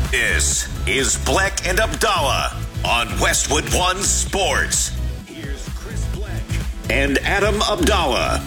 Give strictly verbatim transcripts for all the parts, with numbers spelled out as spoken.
This is Bleck and Abdallah on Westwood One Sports. Here's Chris Bleck and Adam Abdallah.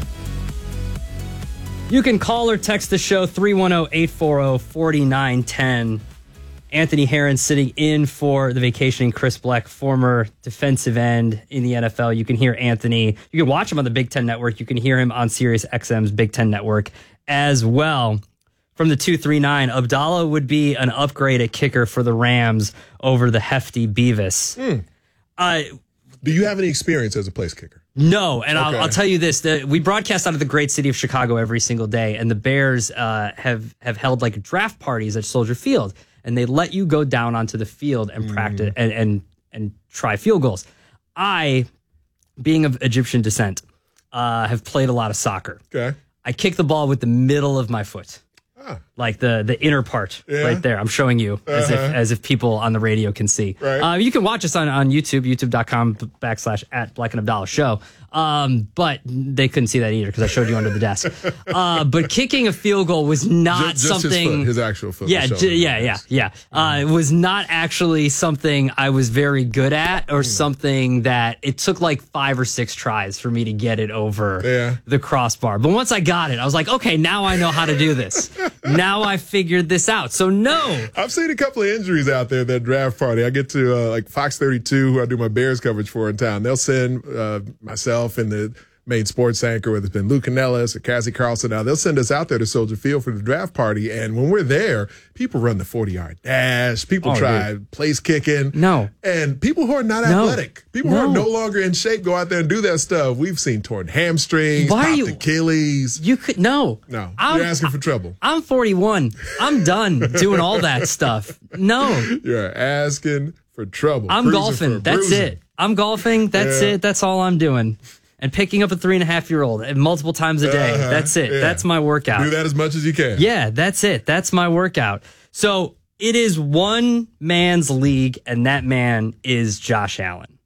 You can call or text the show three one zero, eight four zero, four nine one zero. Anthony Herron sitting in for the vacationing Chris Bleck, former defensive end in the N F L. You can hear Anthony. You can watch him on the Big Ten Network. You can hear him on Sirius X M's Big Ten Network as well. From the two three nine, Abdallah would be an upgrade at kicker for the Rams over the hefty Beavis. Mm. Uh, Do you have any experience as a place kicker? No, and Okay. I'll, I'll tell you this: the, we broadcast out of the great city of Chicago every single day, and the Bears uh, have have held like draft parties at Soldier Field, and they let you go down onto the field and mm. practice and, and and try field goals. I, being of Egyptian descent, uh, have played a lot of soccer. Okay, I kick the ball with the middle of my foot. Like the the inner part yeah. right there. I'm showing you uh-huh. as if as if people on the radio can see. Right. Uh, you can watch us on, on YouTube, youtube.com backslash at Bleck and Abdallah show. Um, but they couldn't see that either because I showed you under the desk. Uh, but kicking a field goal was not just, just something. His, foot, his actual foot. Yeah, j- yeah, yeah, yeah. Uh, it was not actually something I was very good at or mm. something that it took like five or six tries for me to get it over yeah. the crossbar. But once I got it, I was like, okay, now I know how to do this. Now I figured this out. So no. I've seen a couple of injuries out there at that draft party. I get to uh, like Fox thirty-two, who I do my Bears coverage for in town. They'll send uh, myself and the main sports anchor, whether it's been Lou Canellis or Cassie Carlson. Now they'll send us out there to Soldier Field for the draft party. And when we're there, people run the forty-yard dash. People oh, try dude. place kicking. No. And people who are not no. athletic, people no. who are no longer in shape go out there and do that stuff. We've seen torn hamstrings, Why popped you, Achilles. You could, no. No, I'm, you're asking for trouble. I'm forty-one. I'm done doing all that stuff. No. You're asking for trouble. I'm Cruising golfing. That's bruising. it. I'm golfing. That's yeah. it. That's all I'm doing. And picking up a three and a half year old multiple times a day. Uh-huh. That's it. Yeah. That's my workout. Do that as much as you can. Yeah, that's it. That's my workout. So it is one man's league, and that man is Josh Allen.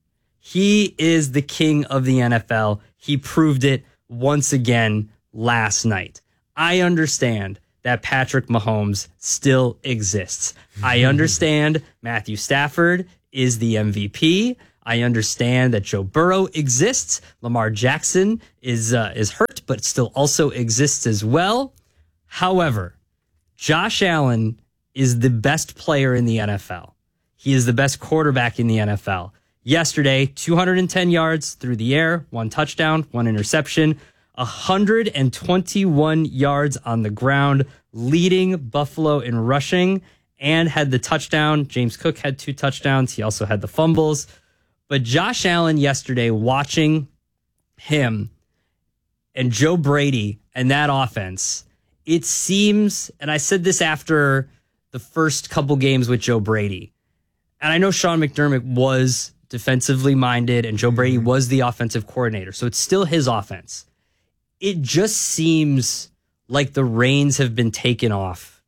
He is the king of the N F L. He proved it once again last night. I understand that Patrick Mahomes still exists. I understand Matthew Stafford is the M V P. I understand that Joe Burrow exists. Lamar Jackson is uh, is hurt, but still also exists as well. However, Josh Allen is the best player in the N F L. He is the best quarterback in the N F L. Yesterday, two hundred ten yards through the air, one touchdown, one interception, one hundred twenty-one yards on the ground, leading Buffalo in rushing, and had the touchdown. James Cook had two touchdowns. He also had the fumbles. But Josh Allen yesterday, watching him and Joe Brady and that offense, it seems, and I said this after the first couple games with Joe Brady, and I know Sean McDermott was defensively minded and Joe Brady was the offensive coordinator, so it's still his offense. It just seems like the reins have been taken off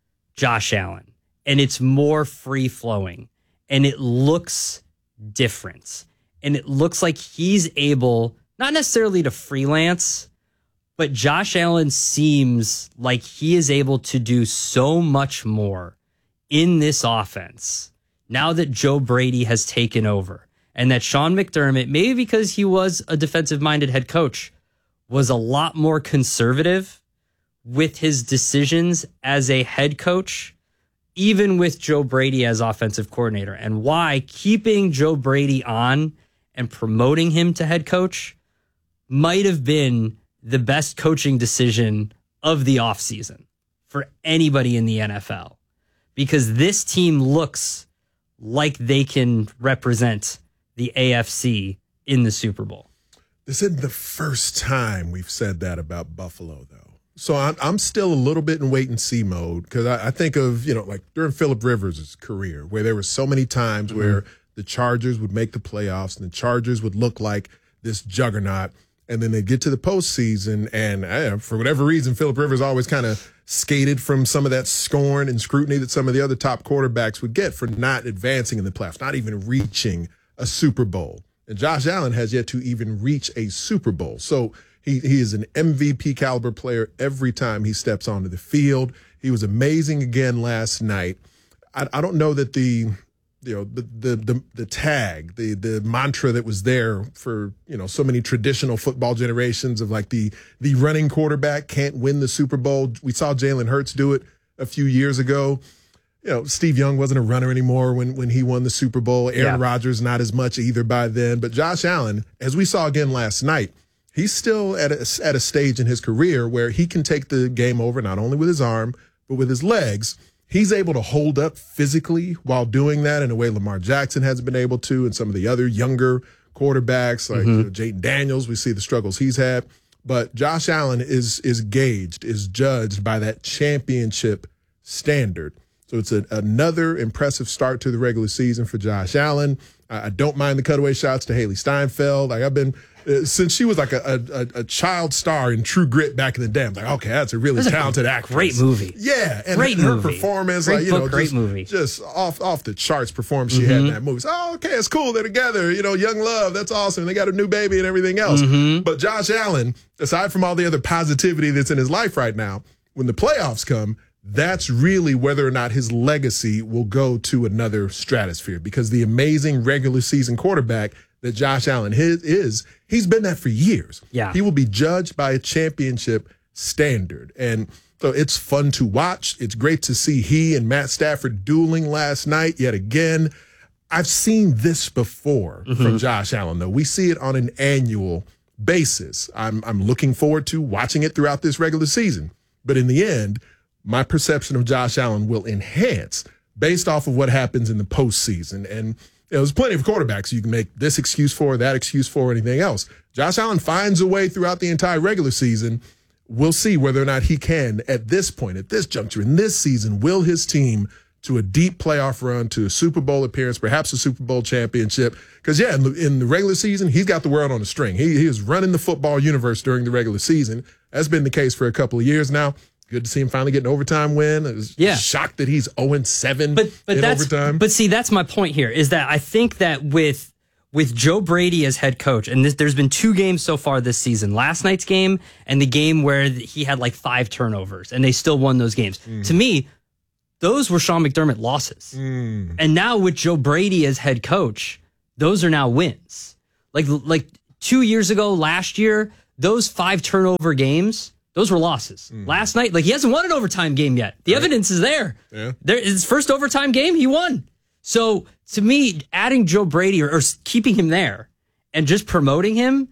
Josh Allen, and it's more free-flowing, and it looks difference. And it looks like he's able, not necessarily to freelance, but Josh Allen seems like he is able to do so much more in this offense now that Joe Brady has taken over, and that Sean McDermott, maybe because he was a defensive-minded head coach, was a lot more conservative with his decisions as a head coach, even with Joe Brady as offensive coordinator, and why keeping Joe Brady on and promoting him to head coach might have been the best coaching decision of the offseason for anybody in the N F L, because this team looks like they can represent the A F C in the Super Bowl. This isn't the first time we've said that about Buffalo, though. So I'm, I'm still a little bit in wait-and-see mode, because I, I think of, you know, like during Phillip Rivers' career, where there were so many times mm-hmm. where the Chargers would make the playoffs and the Chargers would look like this juggernaut, and then they get to the postseason, and uh, for whatever reason, Phillip Rivers always kind of skated from some of that scorn and scrutiny that some of the other top quarterbacks would get for not advancing in the playoffs, not even reaching a Super Bowl. And Josh Allen has yet to even reach a Super Bowl. So He he is an M V P caliber player every time he steps onto the field. He was amazing again last night. I, I don't know that the you know the, the the the tag, the the mantra that was there for you know so many traditional football generations of like the the running quarterback can't win the Super Bowl. We saw Jalen Hurts do it a few years ago. You know, Steve Young wasn't a runner anymore when when he won the Super Bowl. Aaron yeah. Rodgers not as much either by then. But Josh Allen, as we saw again last night, he's still at a, at a stage in his career where he can take the game over not only with his arm but with his legs. He's able to hold up physically while doing that in a way Lamar Jackson hasn't been able to, and some of the other younger quarterbacks like mm-hmm. you know, Jayden Daniels. We see the struggles he's had. But Josh Allen is is gauged, is judged by that championship standard. So it's a, another impressive start to the regular season for Josh Allen. I, I don't mind the cutaway shots to Haley Steinfeld. Like I've been uh, since she was like a, a a child star in True Grit back in the day. I'm like, okay, that's a really that's talented a actress. Great movie. Yeah, and great her movie. performance, great like you book, know, great just, movie. just off off the charts performance she mm-hmm. had in that movie. So, oh, okay, it's cool. They're together. You know, young love. That's awesome. They got a new baby and everything else. Mm-hmm. But Josh Allen, aside from all the other positivity that's in his life right now, when the playoffs come, that's really whether or not his legacy will go to another stratosphere, because the amazing regular season quarterback that Josh Allen is, he's been that for years. Yeah. He will be judged by a championship standard. And so it's fun to watch. It's great to see he and Matt Stafford dueling last night yet again. I've seen this before mm-hmm. from Josh Allen, though. We see it on an annual basis. I'm, I'm looking forward to watching it throughout this regular season. But in the end, my perception of Josh Allen will enhance based off of what happens in the postseason. And you know, there's plenty of quarterbacks you can make this excuse for, that excuse for, anything else. Josh Allen finds a way throughout the entire regular season. We'll see whether or not he can at this point, at this juncture, in this season, will his team to a deep playoff run, to a Super Bowl appearance, perhaps a Super Bowl championship. Because, yeah, in the, in the regular season, he's got the world on a string. He, he is running the football universe during the regular season. That's been the case for a couple of years now. Good to see him finally get an overtime win. I was yeah. shocked that he's oh and seven but, but in that's, overtime. But see, that's my point here, is that I think that with with Joe Brady as head coach, and this, there's been two games so far this season, last night's game and the game where he had like five turnovers, and they still won those games. Mm. To me, those were Sean McDermott losses. Mm. And now with Joe Brady as head coach, those are now wins. Like like two years ago, last year, those five turnover games, those were losses. Mm. Last night, like he hasn't won an overtime game yet. The right. evidence is there. Yeah. There, his first overtime game, he won. So to me, adding Joe Brady or, or keeping him there and just promoting him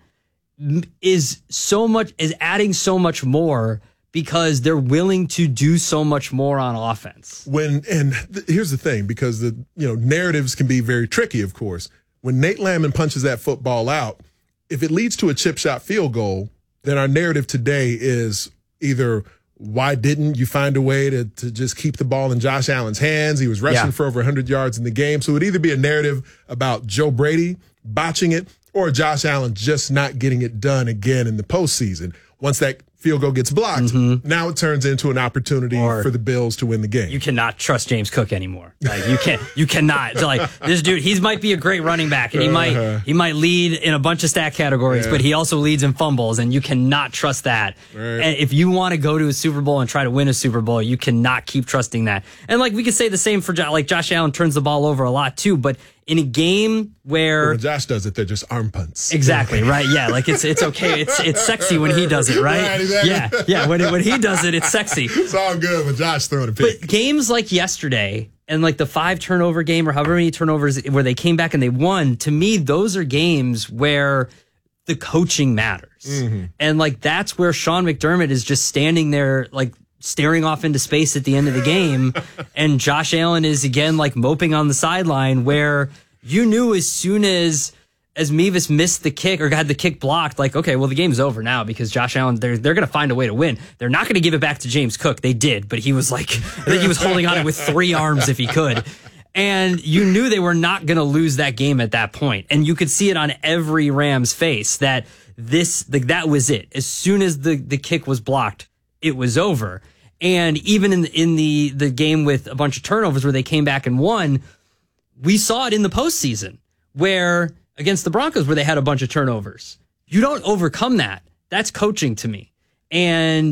is so much, is adding so much more, because they're willing to do so much more on offense. When and th- here's the thing, because the you know narratives can be very tricky, of course. When Nate Landman punches that football out, if it leads to a chip shot field goal, then our narrative today is either why didn't you find a way to, to just keep the ball in Josh Allen's hands? He was rushing yeah. for over one hundred yards in the game. So it would either be a narrative about Joe Brady botching it or Josh Allen just not getting it done again in the postseason. Once that field goal gets blocked, mm-hmm. now it turns into an opportunity or for the Bills to win the game. You cannot trust James Cook anymore. Like you can't, you cannot. So like this dude, he might be a great running back, and he uh-huh. might he might lead in a bunch of stat categories, yeah. but he also leads in fumbles, and you cannot trust that. Right. And if you want to go to a Super Bowl and try to win a Super Bowl, you cannot keep trusting that. And like we could say the same for like Josh Allen turns the ball over a lot too, but in a game where when Josh does it, they're just arm punts. Exactly, right? Yeah, like it's it's okay. It's it's sexy when he does it, right? Right, exactly. Yeah, yeah. When it, when he does it, it's sexy. It's all good when Josh throwing a pick. But games like yesterday and like the five turnover game or however many turnovers where they came back and they won, to me, those are games where the coaching matters. Mm-hmm. And like that's where Sean McDermott is just standing there like staring off into space at the end of the game. And Josh Allen is again like moping on the sideline, where you knew as soon as as Mevis missed the kick or had the kick blocked, like, okay, well, the game's over now because Josh Allen, they're, they're going to find a way to win. They're not going to give it back to James Cook. They did, but he was like, I think he was holding on it with three arms if he could. And you knew they were not going to lose that game at that point. And you could see it on every Rams face that this, like, that was it. As soon as the, the kick was blocked, it was over. And even in the, in the, the game with a bunch of turnovers where they came back and won, we saw it in the postseason where against the Broncos where they had a bunch of turnovers. You don't overcome that. That's coaching to me. And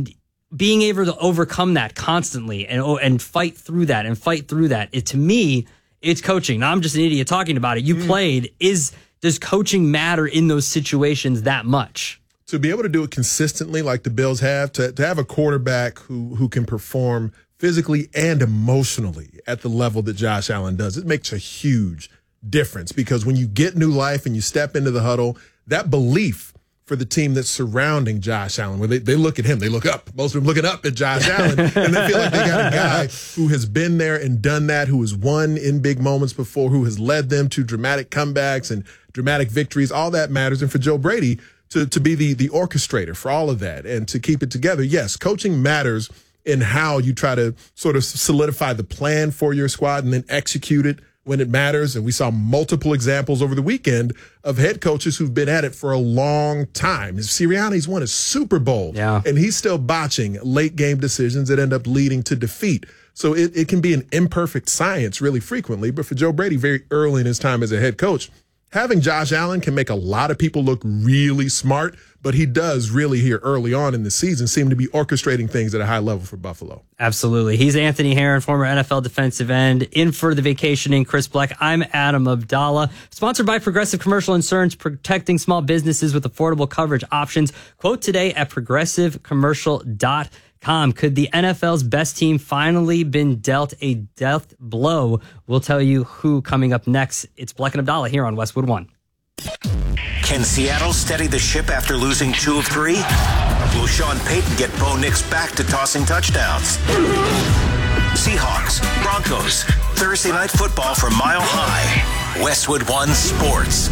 being able to overcome that constantly and and fight through that and fight through that, it, to me, it's coaching. Now, I'm just an idiot talking about it. You mm. played. Is does coaching matter in those situations that much? To be able to do it consistently like the Bills have, to, to have a quarterback who who can perform physically and emotionally at the level that Josh Allen does, it makes a huge difference, because when you get new life and you step into the huddle, that belief for the team that's surrounding Josh Allen, where they, they look at him, they look up. Most of them looking up at Josh Allen, and they feel like they got a guy who has been there and done that, who has won in big moments before, who has led them to dramatic comebacks and dramatic victories. All that matters. And for Joe Brady to, to be the, the orchestrator for all of that and to keep it together, yes, coaching matters in how you try to sort of solidify the plan for your squad and then execute it when it matters. And we saw multiple examples over the weekend of head coaches who've been at it for a long time. Sirianni's won a Super Bowl, yeah. and he's still botching late game decisions that end up leading to defeat. So it, it can be an imperfect science really frequently. But for Joe Brady, very early in his time as a head coach, having Josh Allen can make a lot of people look really smart, but he does really here early on in the season seem to be orchestrating things at a high level for Buffalo. Absolutely. He's Anthony Herron, former N F L defensive end. In for the vacationing Chris Black. I'm Adam Abdallah. Sponsored by Progressive Commercial Insurance, protecting small businesses with affordable coverage options. Quote today at progressive commercial dot com. Could the N F L's best team finally been dealt a death blow? We'll tell you who coming up next. It's Black and Abdallah here on Westwood One. Can Seattle steady the ship after losing two of three? Will Sean Payton get Bo Nix back to tossing touchdowns? Seahawks, Broncos, Thursday Night Football from Mile High. Westwood One Sports.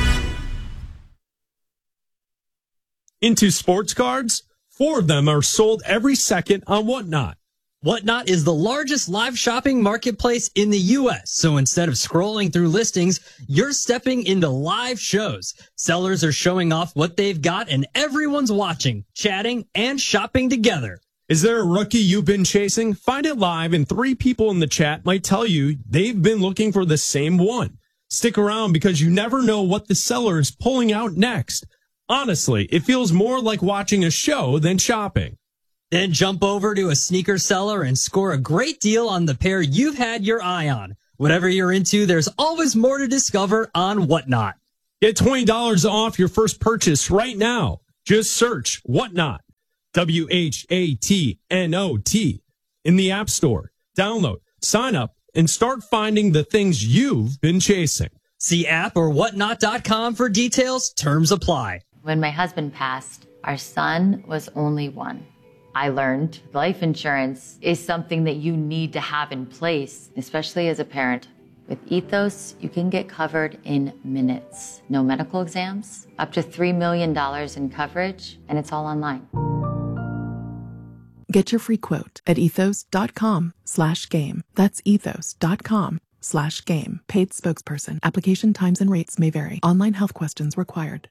Into sports cards? Four of them are sold every second on Whatnot. Whatnot is the largest live shopping marketplace in the U S. So instead of scrolling through listings, you're stepping into live shows. Sellers are showing off what they've got and everyone's watching, chatting, and shopping together. Is there a rookie you've been chasing? Find it live and three people in the chat might tell you they've been looking for the same one. Stick around because you never know what the seller is pulling out next. Honestly, it feels more like watching a show than shopping. Then jump over to a sneaker seller and score a great deal on the pair you've had your eye on. Whatever you're into, there's always more to discover on Whatnot. Get twenty dollars off your first purchase right now. Just search Whatnot, W H A T N O T, in the App Store. Download, sign up, and start finding the things you've been chasing. See app or whatnot dot com for details. Terms apply. When my husband passed, our son was only one. I learned life insurance is something that you need to have in place, especially as a parent. With Ethos, you can get covered in minutes. No medical exams, up to three million dollars in coverage, and it's all online. Get your free quote at ethos.com slash game. That's ethos.com slash game. Paid spokesperson. Application times and rates may vary. Online health questions required.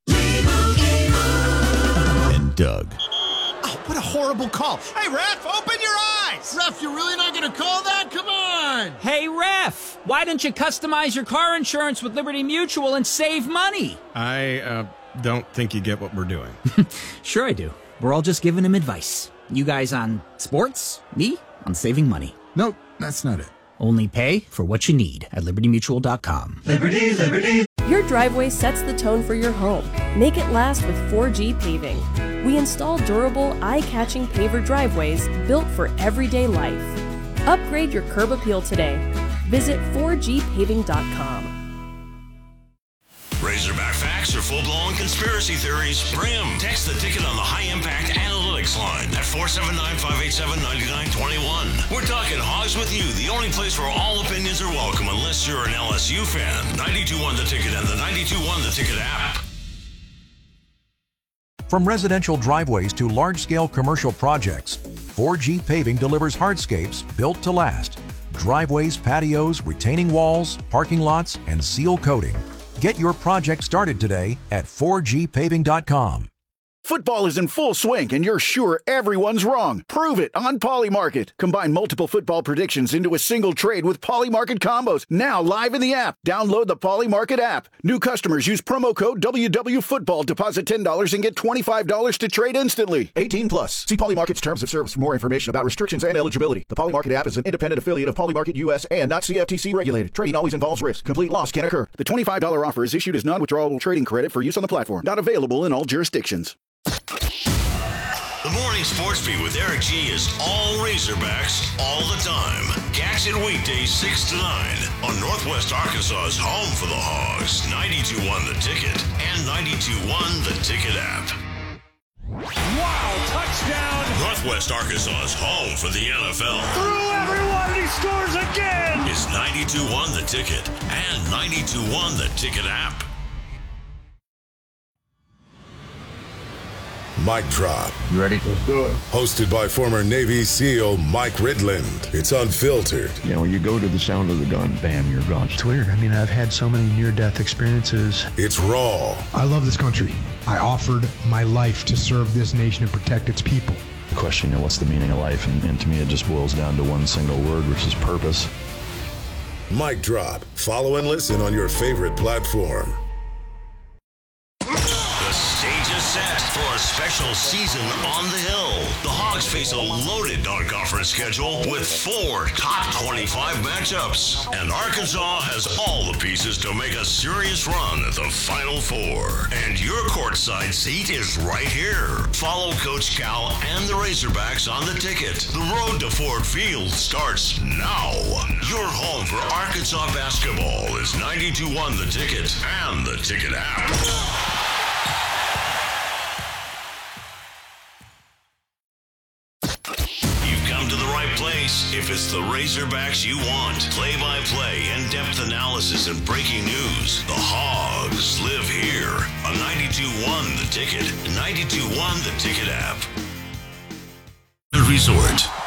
And Doug. Oh, what a horrible call. Hey, ref, open your eyes. Ref, you're really not going to call that? Come on. Hey, ref, why don't you customize your car insurance with Liberty Mutual and save money? I uh, don't think you get what we're doing. Sure I do. We're all just giving him advice. You guys on sports, me on saving money. Nope, that's not it. Only pay for what you need at liberty mutual dot com. Liberty, Liberty. Your driveway sets the tone for your home. Make it last with four G Paving. We install durable, eye-catching paver driveways built for everyday life. Upgrade your curb appeal today. Visit four G paving dot com. Razorback facts or full-blown conspiracy theories? Bring them. Text the ticket on the high-impact analytics line at four seven nine, five eight seven, nine nine two one. We're talking Hogs with You, the only place where all opinions are welcome unless you're an L S U fan. ninety-two point one The Ticket and the ninety-two point one The Ticket app. From residential driveways to large-scale commercial projects, four G Paving delivers hardscapes built to last. Driveways, patios, retaining walls, parking lots, and seal coating. Get your project started today at four G paving dot com. Football is in full swing, and you're sure everyone's wrong. Prove it on Polymarket. Combine multiple football predictions into a single trade with Polymarket combos. Now live in the app. Download the Polymarket app. New customers use promo code W W Football. Deposit ten dollars and get twenty-five dollars to trade instantly. eighteen plus. See Polymarket's terms of service for more information about restrictions and eligibility. The Polymarket app is an independent affiliate of Polymarket U S and not C F T C regulated. Trading always involves risk. Complete loss can occur. The twenty-five dollars offer is issued as non-withdrawable trading credit for use on the platform. Not available in all jurisdictions. The Morning Sports Beat with Eric G is all Razorbacks all the time. Catch it weekdays six to nine on Northwest Arkansas's home for the Hogs, ninety-two point one The Ticket and ninety-two point one The Ticket app. Wow, touchdown! Northwest Arkansas's home for the N F L. Through everyone, he scores again! It's ninety-two point one The Ticket and ninety-two point one The Ticket app. Mic Drop. You ready? Let's do it. Hosted by former Navy SEAL Mike Ridland. It's unfiltered. You know, you go to the sound of the gun, bam, you're gone. It's weird. I mean, I've had so many near-death experiences. It's raw. I love this country. I offered my life to serve this nation and protect its people. The question, you know, what's the meaning of life? And, and to me, it just boils down to one single word, which is purpose. Mic Drop. Follow and listen on your favorite platform. Stage is set for a special season on the Hill. The Hogs face a loaded non-conference schedule with four top twenty-five matchups. And Arkansas has all the pieces to make a serious run at the Final Four. And your courtside seat is right here. Follow Coach Cal and the Razorbacks on The Ticket. The road to Ford Field starts now. Your home for Arkansas basketball is ninety-two point one The Ticket and The Ticket app. Place if it's the Razorbacks you want. Play-by-play, in-depth analysis, and breaking news. The Hogs live here on ninety-two point one The Ticket, ninety-two point one The Ticket app. Resort.